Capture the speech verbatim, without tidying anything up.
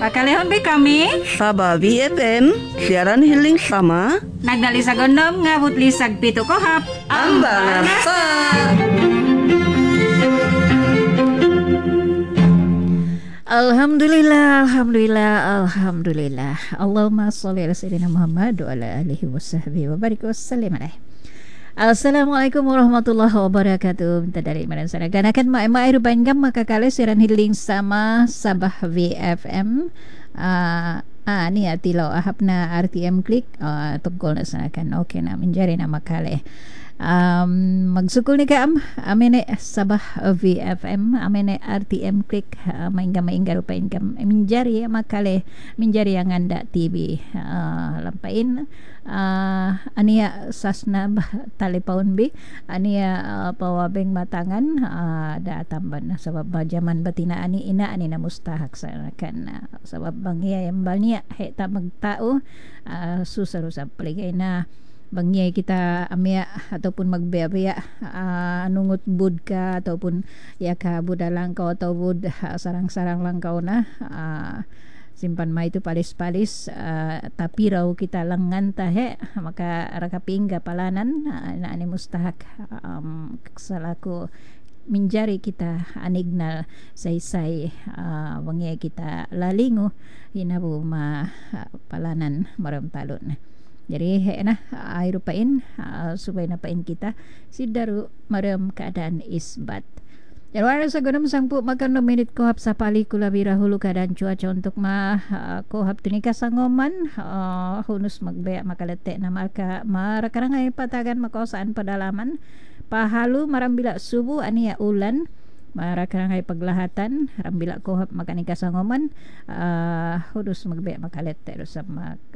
Pakalehon bi kami Sabah V F M, siaran healing sama nagdali sa gondom ngabot lisag pito kohap. Ambangan sa. Alhamdulillah, Alhamdulillah, Alhamdulillah. Allahumma sholli ala sayyidina Muhammad wa ala alihi wa sahbihi wa barik wa sallim alaih. Assalamualaikum warahmatullahi wabarakatuh. Minta dari mana sana ganakan mak-mak rupan gam maka kali siaran healing sama Sabah V F M. Ah, ah ni atilau ahapna R T M klik uh, tugol na sanakan. Okay na menjari nama kali. Um, magsukul ni kaam amene Sabah V F M amene R T M klik uh, maingga maingga rupain kam menjari makale menjari yang anda T V uh, lampain uh, ania sasna talipaun bi ania uh, pawabeng matangan uh, da tamban sabab zaman batina ani ina ani na mustahak sanakan uh, sabab bangya yang balnya he ta magtao uh, susah-susah paligay na bangyay kita amya ataupun magbeya uh, nungut bud ka ataupun ya ka budalang kau atau bud uh, sarang-sarang lang kau na uh, simpan mai itu palis-palis uh, tapi raw kita lengan tahe maka rakapingga palanan uh, na ani mustahak um, selaku menjari kita anignal say-say uh, bangyay kita lalingo hinabu ma uh, palanan maram talon. Jadi nah ay rupain uh, supaya napain kita si daru maram keadaan isbat. Jadi ada sagunam sangpu makan no minit kohap sapali kula birahulu keadaan cuaca untuk ma uh, kohap tunika sangoman uh, hunus magbaya makalete na maka marakarangay patagan makosaan pedalaman pahalu marambila subuh ania ulan marakarangay paglahatan rambila kohap makanika sangoman uh, hunus magbaya makalete sa